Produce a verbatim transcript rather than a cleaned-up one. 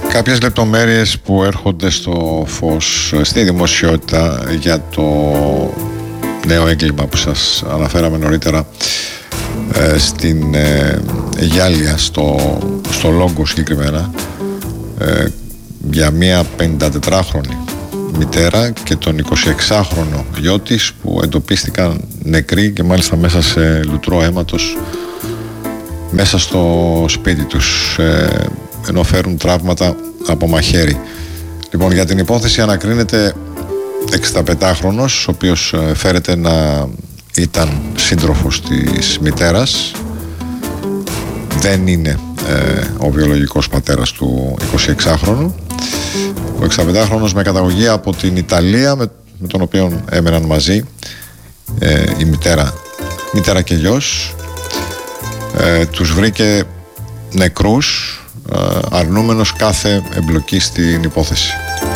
Κάποιες λεπτομέρειες που έρχονται στο φως στη δημοσιότητα για το νέο έγκλημα που σας αναφέραμε νωρίτερα ε, στην ε, Γιάλια, στο, στο Λόγκο συγκεκριμένα, ε, για μια πενηντατετράχρονη μητέρα και τον εικοσιεξάχρονο γιο της που εντοπίστηκαν νεκροί και μάλιστα μέσα σε λουτρό αίματος μέσα στο σπίτι τους, ε, ενώ φέρουν τραύματα από μαχαίρι. Λοιπόν, για την υπόθεση ανακρίνεται εξηνταπεντάχρονος, ο οποίος ε, φέρεται να ήταν σύντροφος της μητέρας. Δεν είναι ε, ο βιολογικός πατέρας του εικοσιεξάχρονου. Ο εξηνταπεντάχρονος με καταγωγή από την Ιταλία, με, με τον οποίο έμεναν μαζί ε, η μητέρα, μητέρα και γιος. Ε, τους βρήκε νεκρούς, ε, αρνούμενος κάθε εμπλοκή στην υπόθεση.